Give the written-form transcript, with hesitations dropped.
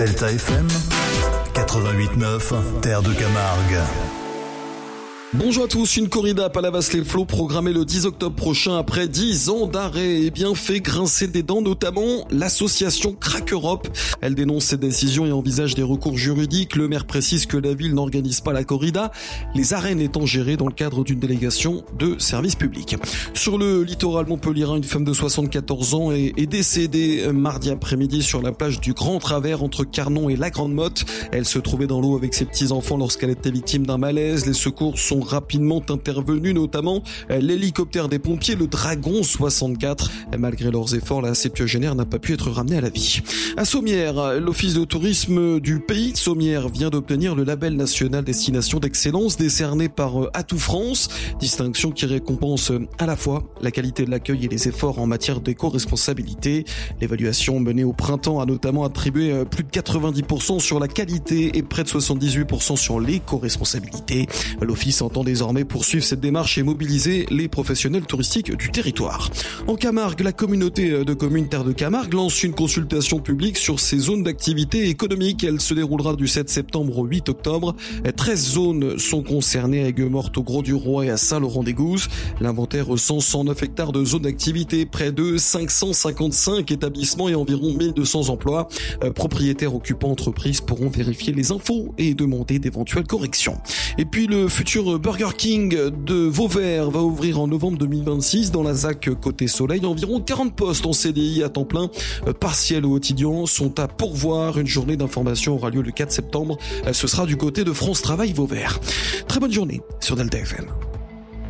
Delta FM 88.9, Terre de Camargue. Bonjour à tous, une corrida à Palavas-les-Flots programmée le 10 octobre prochain après 10 ans d'arrêt fait grincer des dents, notamment l'association Crack Europe. Elle dénonce cette décision et envisage des recours juridiques. Le maire précise que la ville n'organise pas la corrida, les arènes étant gérées dans le cadre d'une délégation de service public. Sur le littoral montpelliérain, une femme de 74 ans est décédée mardi après-midi sur la plage du Grand Travers entre Carnon et la Grande Motte. Elle se trouvait dans l'eau avec ses petits-enfants lorsqu'elle était victime d'un malaise. Les secours sont rapidement intervenus, notamment l'hélicoptère des pompiers, le Dragon 64. Malgré leurs efforts, la septuagénaire n'a pas pu être ramenée à la vie. À Sommières, l'office de tourisme du pays de Sommières vient d'obtenir le label national destination d'excellence décerné par Atout France, distinction qui récompense à la fois la qualité de l'accueil et les efforts en matière d'éco-responsabilité. L'évaluation menée au printemps a notamment attribué plus de 90% sur la qualité et près de 78% sur l'éco-responsabilité. L'office entend désormais poursuivre cette démarche et mobiliser les professionnels touristiques du territoire. En Camargue, la communauté de communes Terre de Camargue lance une consultation publique sur ses zones d'activité économique. Elle se déroulera du 7 septembre au 8 octobre. 13 zones sont concernées à Aigues-Mortes, au Gros-du-Roi et à Saint-Laurent-des-Gouzes. L'inventaire recense 109 hectares de zones d'activité, près de 555 établissements et environ 1200 emplois. Propriétaires, occupants, entreprises pourront vérifier les infos et demander d'éventuelles corrections. Et puis le futur Burger King de Vauvert va ouvrir en novembre 2026 dans la ZAC Côté Soleil. Environ 40 postes en CDI à temps plein, partiel ou étudiants, sont à pourvoir. Une journée d'information aura lieu le 4 septembre. Ce sera du côté de France Travail Vauvert. Très bonne journée sur Delta FM.